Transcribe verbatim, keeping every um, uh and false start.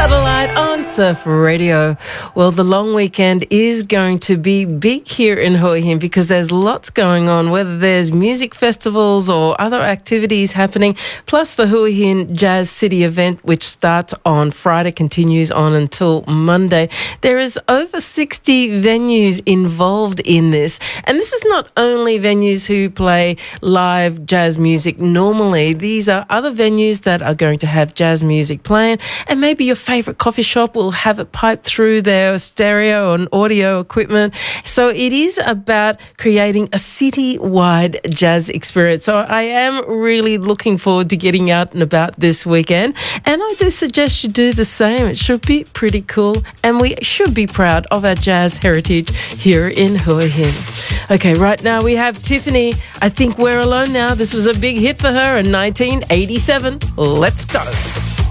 Satellite on Surf Radio. Well, the long weekend is going to be big here in Hua Hin because there's lots going on, whether there's music festivals or other activities happening, plus the Hua Hin Jazz City event, which starts on Friday, continues on until Monday. There is over sixty venues involved in this, and this is not only venues who play live jazz music normally. These are other venues that are going to have jazz music playing, and maybe your favourite coffee shop will have it piped through their stereo and audio equipment. So it is about creating a city-wide jazz experience. So I am really looking forward to getting out and about this weekend, and I do suggest you do the same. It should be pretty cool, and we should be proud of our jazz heritage here in Hua Hin. Okay, right now we have Tiffany. I Think We're Alone Now. This was a big hit for her in nineteen eighty-seven. Let's go.